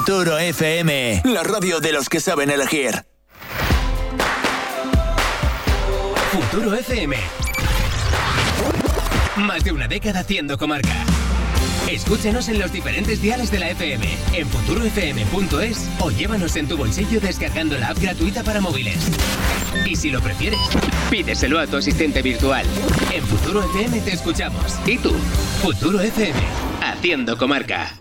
Futuro FM, la radio de los que saben elegir. Futuro FM. Más de una década haciendo comarca. Escúchanos en los diferentes diales de la FM, en futurofm.es o llévanos en tu bolsillo descargando la app gratuita para móviles. Y si lo prefieres, pídeselo a tu asistente virtual. En Futuro FM te escuchamos. ¿Y tú? Futuro FM, haciendo comarca.